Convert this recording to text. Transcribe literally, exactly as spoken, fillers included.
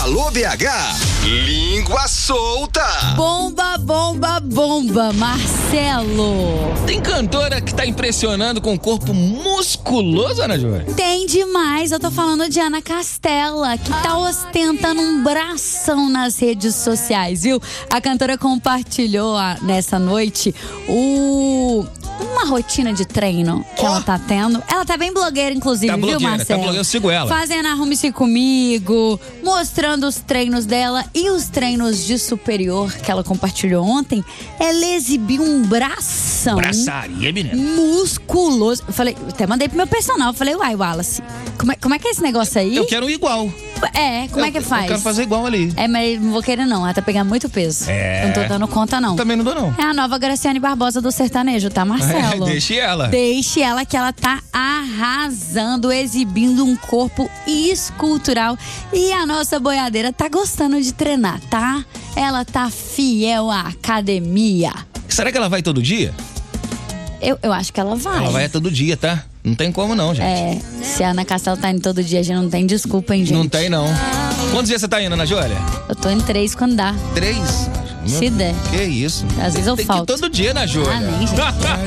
Alô B H, língua solta. Bomba, bomba, bomba, Marcelo. Tem cantora que tá impressionando com o corpo musculoso, Ana Júlia? Tem demais, eu tô falando de Ana Castela, que tá ostentando um bração nas redes sociais, viu? A cantora compartilhou a, nessa noite o... uma rotina de treino que oh. ela tá tendo. Ela tá bem blogueira, inclusive, tá viu, blogueira, Marcelo? Tá blogueira, eu sigo ela. Fazendo Arrume-se Comigo, mostrando os treinos dela e os treinos de superior que ela compartilhou ontem. Ela exibiu um bração. Braçaria, menina. Musculoso. Eu falei, até mandei pro meu personal. Eu falei, uai, Wallace, como é, como é que é esse negócio aí? Eu quero igual. É, como eu, é que faz? Eu quero fazer igual ali. É, mas não vou querer não, ela tá pegando muito peso. É. Não tô dando conta não. Também não dou não. É a nova Graciane Barbosa do sertanejo, tá, Marcelo? É, deixe ela. Deixe ela que ela tá arrasando, exibindo um corpo escultural. E a nossa boiadeira tá gostando de treinar, tá? Ela tá fiel à academia. Será que ela vai todo dia? Eu, eu acho que ela vai. Ela vai todo dia, tá? Não tem como não, gente. É, se a Ana Castela tá indo todo dia, já não tem desculpa, hein, gente? Não tem, não. Quantos dias você tá indo, Ana Júlia? Eu tô em três quando dá. Três? Se der. Que isso? Às vezes eu tem falto. Que ir todo dia, Ana Júlia. Ah, nem, gente.